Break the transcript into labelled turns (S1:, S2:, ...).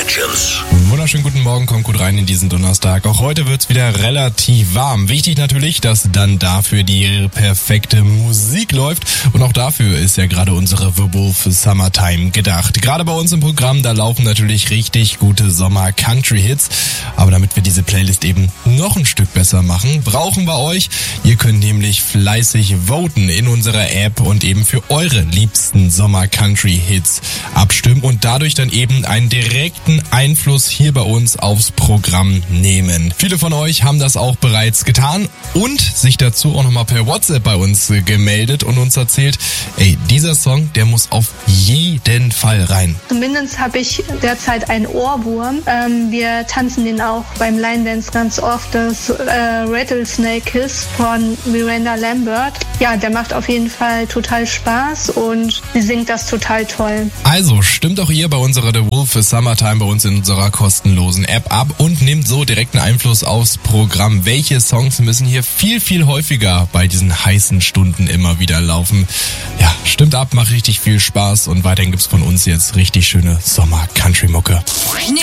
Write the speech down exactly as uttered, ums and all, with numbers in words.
S1: Legends.
S2: Wunderschönen guten Morgen, kommt gut rein in diesen Donnerstag. Auch heute wird's wieder relativ warm. Wichtig natürlich, dass dann dafür die perfekte Musik läuft. Und auch dafür ist ja gerade unsere The Wolf Summertime gedacht. Gerade bei uns im Programm, da laufen natürlich richtig gute Sommer-Country-Hits. Aber damit wir diese Playlist eben noch ein Stück besser machen, brauchen wir euch. Ihr könnt nämlich fleißig voten in unserer App und eben für eure liebsten Sommer-Country-Hits abstimmen und dadurch dann eben einen direkten Einfluss hier bei uns aufs Programm nehmen. Viele von euch haben das auch bereits getan und sich dazu auch nochmal per WhatsApp bei uns gemeldet und uns erzählt, ey, dieser Song, der muss auf jeden Fall rein.
S3: Zumindest habe ich derzeit einen Ohrwurm. Ähm, wir tanzen den auch beim Line Dance ganz oft, das äh, Rattlesnake Kiss von Miranda Lambert. Ja, der macht auf jeden Fall total Spaß und sie singt das total toll.
S2: Also stimmt auch ihr bei unserer The Wolf Summertime bei uns in unserer kostenlosen App ab und nehmt so direkten Einfluss aufs Programm. Welche Songs müssen hier viel, viel häufiger bei diesen heißen Stunden immer wieder laufen? Ja, stimmt ab, macht richtig viel Spaß und weiterhin gibt's von uns jetzt richtig schöne Sommer-Country-Mucke.